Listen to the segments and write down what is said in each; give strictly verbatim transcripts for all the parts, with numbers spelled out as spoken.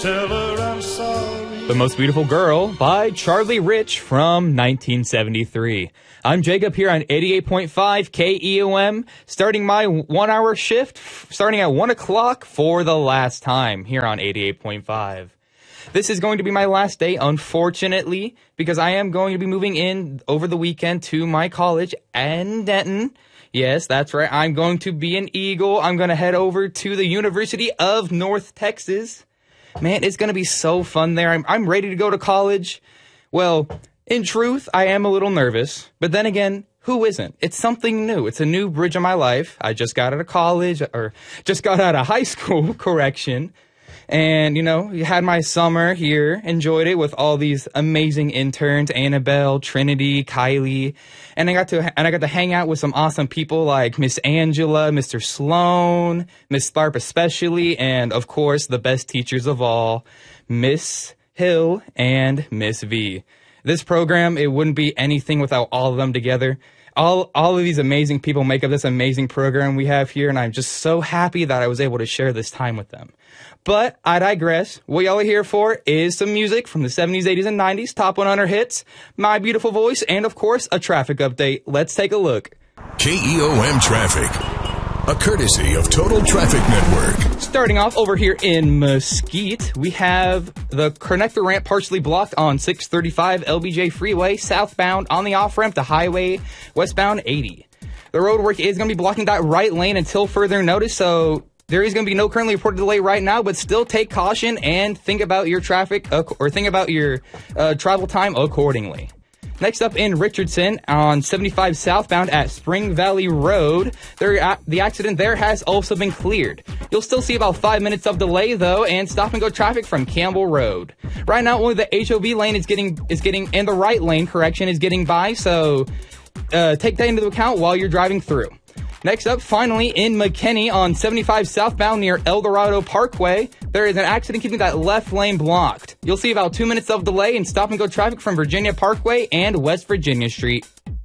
Tell her I'm sorry. The Most Beautiful Girl by Charlie Rich from nineteen seventy-three. I'm Jacob here on eighty-eight point five K E O M, starting my one-hour shift, starting at one o'clock for the last time here on eighty-eight point five. This is going to be my last day, unfortunately, because I am going to be moving in over the weekend to my college in Denton. Yes, that's right. I'm going to be an Eagle. I'm going to head over to the University of North Texas. Man, it's going to be so fun there. I'm, I'm ready to go to college. Well, in truth, I am a little nervous. But then again, who isn't? It's something new. It's a new bridge in my life. I just got out of college, or just got out of high school, correction. And, you know, you had my summer here, enjoyed it with all these amazing interns, Annabelle, Trinity, Kylie. And I got to and I got to hang out with some awesome people like Miss Angela, Mister Sloan, Miss Tharp especially, and, of course, the best teachers of all, Miss Hill and Miss V. This program, it wouldn't be anything without all of them together. All all of these amazing people make up this amazing program we have here, and I'm just so happy that I was able to share this time with them. But I digress. What y'all are here for is some music from the seventies, eighties, and nineties, top one hundred hits, my beautiful voice, and of course, a traffic update. Let's take a look. K E O M Traffic, a courtesy of Total Traffic Network. Starting off over here in Mesquite, we have the connector ramp partially blocked on six thirty-five L B J Freeway, southbound on the off-ramp to Highway westbound eighty. The roadwork is going to be blocking that right lane until further notice, so there is going to be no currently reported delay right now, but still take caution and think about your traffic uh, or think about your uh, travel time accordingly. Next up in Richardson on seventy-five southbound at Spring Valley Road, there, uh, the accident there has also been cleared. You'll still see about five minutes of delay though, and stop and go traffic from Campbell Road. Right now, only the H O V lane is getting is getting and the right lane correction is getting by, so uh, take that into account while you're driving through. Next up, finally, in McKinney on seventy-five southbound near El Dorado Parkway, there is an accident keeping that left lane blocked. You'll see about two minutes of delay and stop and go traffic from Virginia Parkway and West Virginia Street.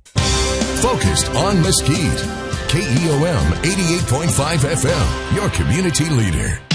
Focused on Mesquite. K E O M eighty-eight point five F M, your community leader.